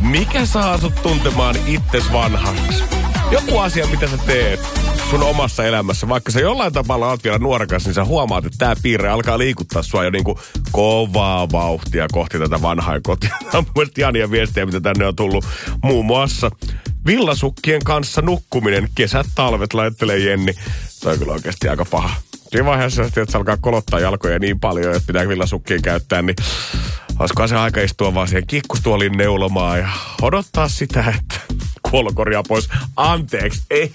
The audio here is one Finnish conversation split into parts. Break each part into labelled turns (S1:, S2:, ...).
S1: Mikä saa sut tuntemaan itses vanhaksi? Joku asia, mitä sä teet sun omassa elämässä, vaikka sä jollain tapaa oot vielä nuorekas, niin sä huomaat, että tää piirre alkaa liikuttaa sua jo niinku kovaa vauhtia kohti tätä vanhaa kotia. Tämä on mun ihania viestejä, mitä tänne on tullut. Muun muassa villasukkien kanssa nukkuminen, kesät, talvet, laittelee Jenni. Toi on kyllä oikeasti aika paha. Siinä vaiheessa, että se alkaa kolottaa jalkoja niin paljon, että pitää villasukkia käyttää, niin olisikohan se aika istua vaan siihen kikkustuoliin neulomaan ja odottaa sitä, että kuolo korjaa pois. Anteeksi, ei.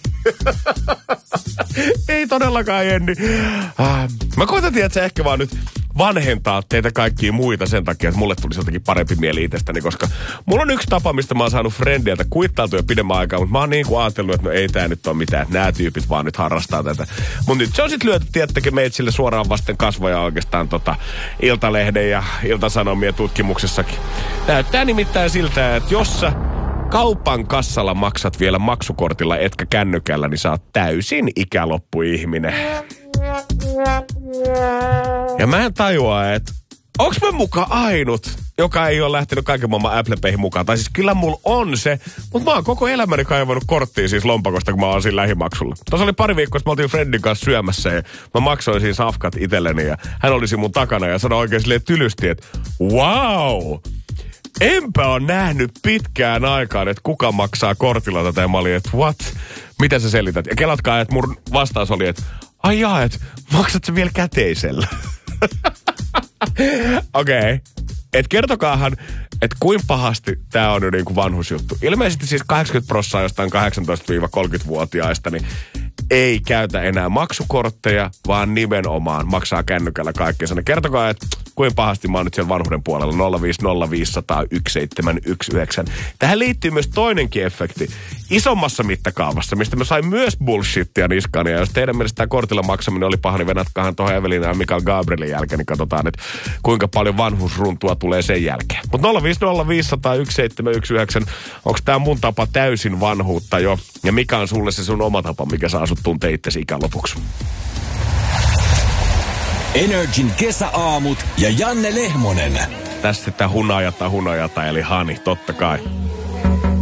S1: Ei todellakaan, Jenni. Mä koitan tiedä, että se ehkä vaan nyt vanhentaa teitä kaikkia muita sen takia, että mulle tulisi jotenkin parempi mieli itsestäni, koska mulla on yksi tapa, mistä mä oon saanut friendieltä kuittailtua jo pidemmän aikaa, mutta mä oon niin kuin ajatellut, että no ei tää nyt ole mitään, että nämä tyypit vaan nyt harrastaa tätä. Mutta nyt se on sit lyöty, tiettäkin meitä sille suoraan vasten kasvoja oikeastaan Iltalehden ja Ilta-Sanomien tutkimuksessakin. Näyttää nimittäin siltä, että jos sä kaupan kassalla maksat vielä maksukortilla etkä kännykällä, niin sä oot täysin ikäloppuihminen. Ja mä en tajua, että onks mä muka ainut, joka ei ole lähtenyt kaiken maailman Apple Payhin mukaan. Tai siis kyllä mulla on se, mutta mä oon koko elämäni kaivannut korttia siis lompakosta, kun mä oon siinä lähimaksulla. Tuossa oli pari viikkoa, että mä oltiin Friendin kanssa syömässä ja mä maksoin siinä safkat itselleni ja hän oli siinä mun takana ja sanoi oikein silleen tylysti, että wow! Enpä ole nähnyt pitkään aikaan, että kuka maksaa kortilla tätä. Ja mä olin, että what? Mitä sä selität? Ja kelatkaa, että mun vastaus oli, että ai jaa, että maksat sä vielä käteisellä? Okei. Et kertokaahan, että kuinka pahasti tää on jo niinku vanhusjuttu. Ilmeisesti siis 80% jostain 18-30-vuotiaista, niin ei käytä enää maksukortteja, vaan nimenomaan maksaa kännykällä kaikkeensa. Kertokaa, että kuinka pahasti mä oon nyt siellä vanhuuden puolella. 050501719. Tähän liittyy myös toinenkin efekti. Isommassa mittakaavassa, mistä mä sain myös bullshittia niskaan. Ja jos teidän mielestä tämä kortilla maksaminen oli paha, niin venatkahan tuohon Evelina ja Mikael Gabrielin jälkeen, niin katsotaan, että kuinka paljon vanhusruntua tulee sen jälkeen. Mutta 050501719. Onko tämä mun tapa täysin vanhuutta jo? Ja mikä on sulle se sun oma tapa, mikä saa sut tuntee itsesi ikään lopuksi?
S2: Energin kesäaamut ja Janne Lehmonen.
S1: Tässä sitä hunajata, eli Hani, totta kai.